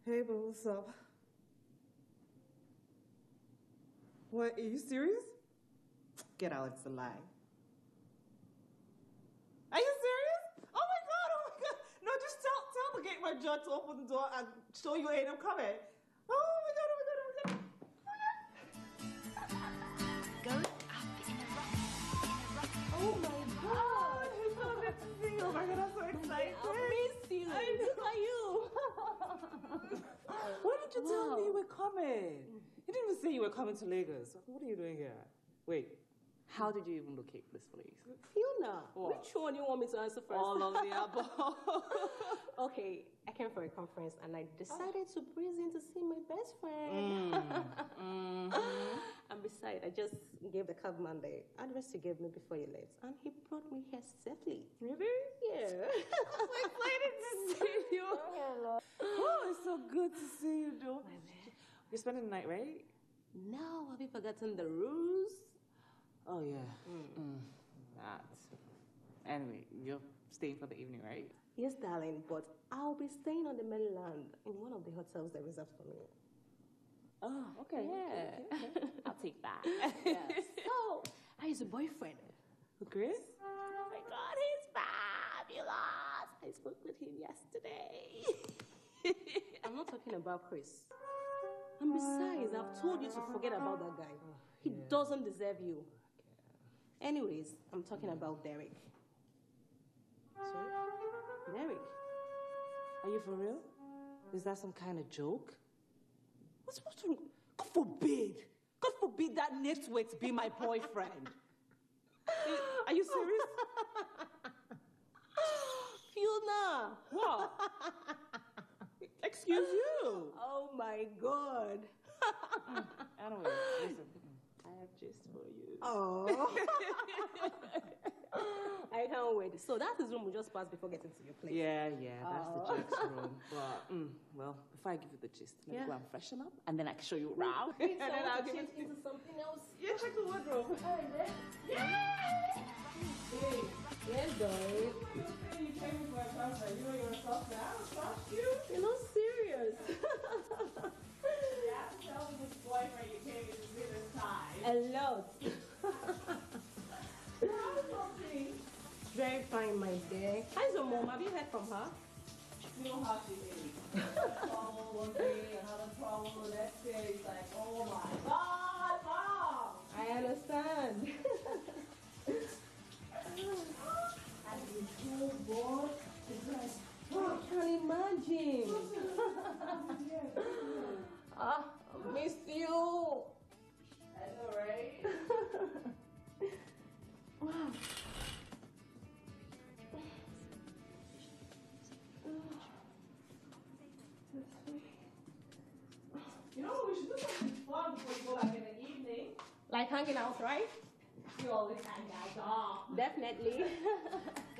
Hey, boo, what's up? What, are you serious? Get out, it's a lie. Are you serious? Oh my god. No, just tell the gate manager to open the door and show you ain't coming. Oh my god. Go up in a rock. Oh my god. It's so good to see you. Oh my god, I'm so excited. I miss you. Look at you. Why didn't you tell me you were coming? You didn't even say you were coming to Lagos. What are you doing here? Wait, how did you even locate this place? Fiona, What? which one do you want me to answer first? All of the above. Okay, I came for a conference and I decided to breeze in to see my best friend. And besides, I just gave the cabman the address you gave me before you left, and he brought me here safely. Really? Yeah. I'm so excited to see you. Oh, it's so good to see you, though. You're spending the night, right? Now, have you forgotten the rules? Oh, yeah. That. Anyway, you're staying for the evening, right? Yes, darling, but I'll be staying on the mainland in one of the hotels they reserved for me. Oh, okay. Yeah. Okay. I'll take that. Yeah. So, how's your boyfriend? Chris? Oh my God, he's fabulous. I spoke with him yesterday. I'm not talking about Chris. And besides, I've told you to forget about that guy. He doesn't deserve you. Anyways, I'm talking about Derek. Sorry? Derek? Are you for real? Is that some kind of joke? What's wrong? God forbid! God forbid that nitwit be my boyfriend! Are you serious? Fiona! What? Excuse you! Oh my God. Anyway, listen. I have gist for you. Oh. I can't wait. So that's his room we just passed before getting to your place. Yeah, that's the Jack's room. But, well, before I give you the gist, let me go and freshen up, and then I can show you around. So And then I'll give change into something else. Yeah, check the wardrobe. Yes, darling. You came with my boyfriend. You know you're soft now. Soft you? You're not serious. Yeah, tell me which boyfriend you came with this time. A lot. Very fine, my dear. How's your mom? Have you heard from her? You know how she is. Trouble one day, another trouble the next day. It's like, oh my God, Mom! I understand. And he's so bored. It's like, I can imagine. I miss you. I know, right? Wow. You know, we should do something fun before you go back in the evening. Like hanging out, right? You always hang out. Definitely.